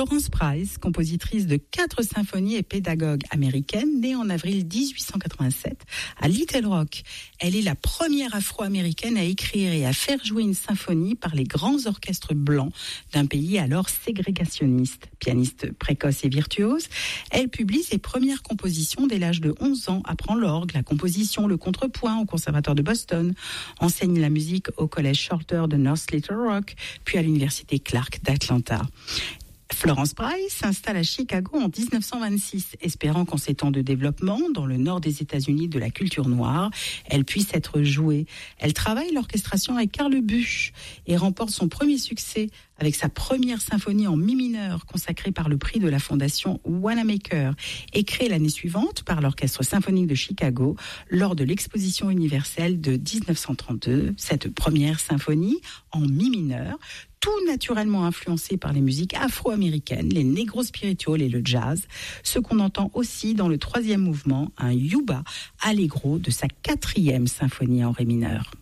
Florence Price, compositrice de 4 symphonies et pédagogue américaine, née en avril 1887 à Little Rock. Elle est la première afro-américaine à écrire et à faire jouer une symphonie par les grands orchestres blancs d'un pays alors ségrégationniste. Pianiste précoce et virtuose, elle publie ses premières compositions dès l'âge de 11 ans, apprend l'orgue, la composition, le contrepoint au Conservatoire de Boston, enseigne la musique au collège Shorter de North Little Rock, puis à l'université Clark d'Atlanta. Florence Price s'installe à Chicago en 1926, espérant qu'en ces temps de développement, dans le nord des États-Unis de la culture noire, elle puisse être jouée. Elle travaille l'orchestration avec Karl Busch et remporte son premier succès avec sa première symphonie en mi mineur consacrée par le prix de la fondation Wanamaker et créée l'année suivante par l'Orchestre symphonique de Chicago lors de l'exposition universelle de 1932. Cette première symphonie en mi mineur, tout naturellement influencé par les musiques afro-américaines, les negro spirituals et le jazz, ce qu'on entend aussi dans le 3e mouvement, un yuba allegro de sa 4e symphonie en ré mineur.